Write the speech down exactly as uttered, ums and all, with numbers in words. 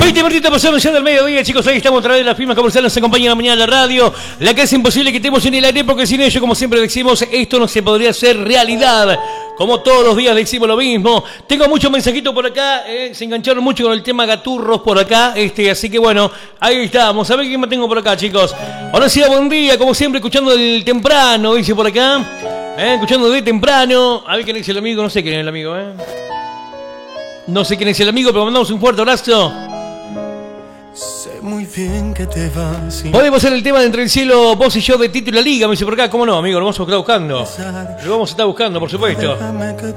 veinte minutitos pasaron ya del mediodía, chicos. Ahí estamos a través de las firmas comerciales. Nos acompaña en la mañana la radio. La que es imposible que estemos en el aire, porque sin ello, como siempre decimos, esto no se podría hacer realidad. Como todos los días decimos lo mismo. Tengo muchos mensajitos por acá. Eh, se engancharon mucho con el tema gaturros por acá. Este, así que bueno, ahí estamos. A ver qué me tengo por acá, chicos. Ahora sí, buen día. Como siempre, escuchando el temprano, dice por acá. Eh, escuchando de temprano. A ver quién es el amigo. No sé quién es el amigo, eh. No sé quién es el amigo, pero mandamos un fuerte abrazo. Sé muy bien que te vas. Podemos hacer el tema de Entre el Cielo, vos y yo, de Tito y la Liga. Me dice por acá, ¿cómo no, amigo? Lo vamos a estar buscando. Lo vamos a estar buscando, por supuesto. Déjame que